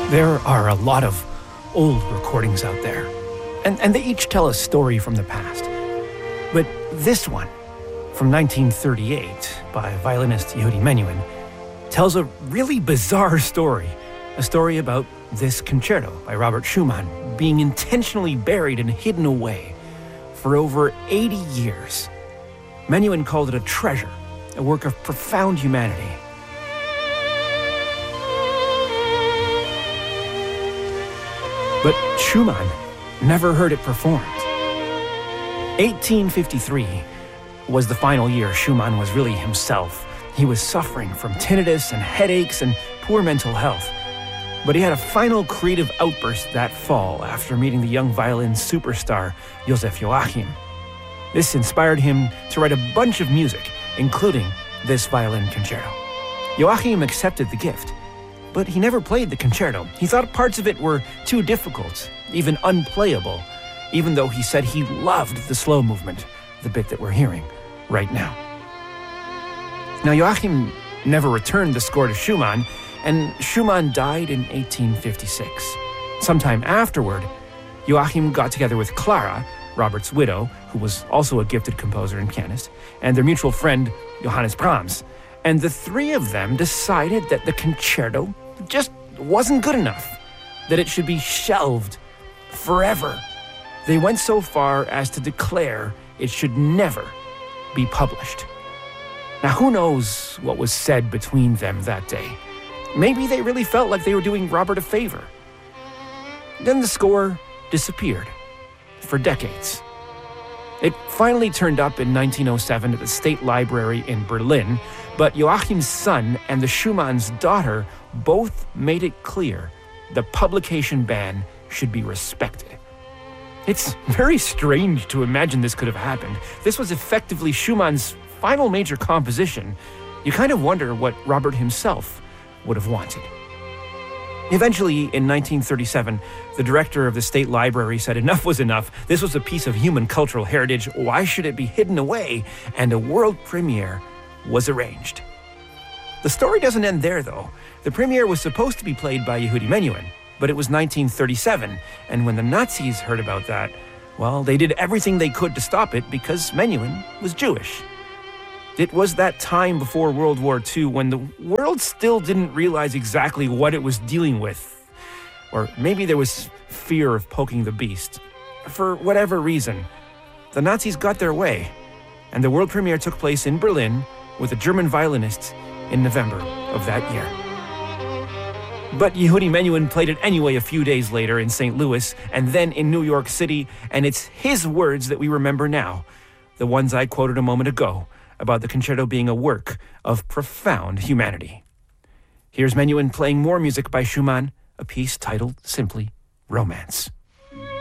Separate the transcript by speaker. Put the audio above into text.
Speaker 1: There are a lot of old recordings out there, and they each tell a story from the past. But this one, from 1938, by violinist Yehudi Menuhin, tells a really bizarre story. A story about this concerto by Robert Schumann being intentionally buried and hidden away for over 80 years. Menuhin called it a treasure, a work of profound humanity. But Schumann never heard it performed. 1853 was the final year Schumann was really himself. He was suffering from tinnitus and headaches and poor mental health. But he had a final creative outburst that fall after meeting the young violin superstar Joseph Joachim. This inspired him to write a bunch of music, including this violin concerto. Joachim accepted the gift, but he never played the concerto. He thought parts of it were too difficult, even unplayable, even though he said he loved the slow movement, the bit that we're hearing right now. Now, Joachim never returned the score to Schumann, and Schumann died in 1856. Sometime afterward, Joachim got together with Clara, Robert's widow, who was also a gifted composer and pianist, and their mutual friend, Johannes Brahms. And the three of them decided that the concerto just wasn't good enough, that it should be shelved forever. They went so far as to declare it should never be published. Now, who knows what was said between them that day? Maybe they really felt like they were doing Robert a favor. Then the score disappeared for decades. It finally turned up in 1907 at the State Library in Berlin, but Joachim's son and the Schumann's daughter both made it clear the publication ban should be respected. It's very strange to imagine this could have happened. This was effectively Schumann's final major composition. You kind of wonder what Robert himself would have wanted. Eventually, in 1937, the director of the State Library said enough was enough. This was a piece of human cultural heritage. Why should it be hidden away? And a world premiere was arranged. The story doesn't end there, though. The premiere was supposed to be played by Yehudi Menuhin, but it was 1937, and when the Nazis heard about that, well, they did everything they could to stop it because Menuhin was Jewish. It was that time before World War II when the world still didn't realize exactly what it was dealing with. Or maybe there was fear of poking the beast. For whatever reason, the Nazis got their way, and the world premiere took place in Berlin with a German violinist in November of that year. But Yehudi Menuhin played it anyway a few days later in St. Louis and then in New York City, and it's his words that we remember now, the ones I quoted a moment ago, about the concerto being a work of profound humanity. Here's Menuhin playing more music by Schumann, a piece titled simply Romance.